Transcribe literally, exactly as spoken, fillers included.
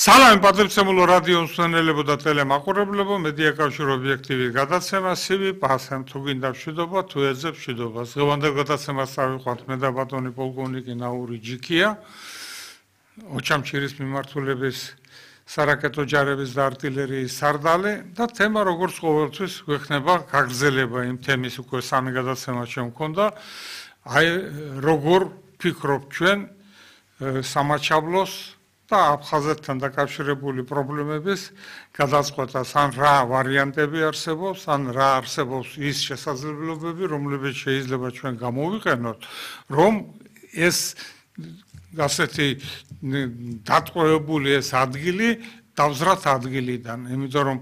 სალამი პატრიცემულო რადიო მსმენელებო და ტელემაყურებლებო, მედია კავშირ ობიექტივი გადაცემა სივი პასემ თუ გინდა მშვიდობა, თუ ეძებ მშვიდობას. დღევანდელ გადაცემას წავიყვანთ მე და ბატონი პოლკოვნიკი ნაური ჯიქია, ოჩამჩირის მიმართულების სარაკეტო ჯარების და არტილერიის სარდალი და თემა როგორც ყოველთვის გვექნება გაგრძელება იმ თემის უკვე სამი გადაცემა შემქონდა, აი როგორ ფიქრობთ ჩვენ სამაჩაბლოს და აფხაზეთთან დაკავშირებული პრობლემების გადაწყვეტას, ან რა ვარიანტები არსებობს, ან რა არსებობს ის შესაძლებლობები, რომლებიც შეიძლება ჩვენ გამოვიყენოთ, რომ ეს ასეთი დატყვევებული ეს ადგილი დავზრათ ადგილიდან, იმიტომ რომ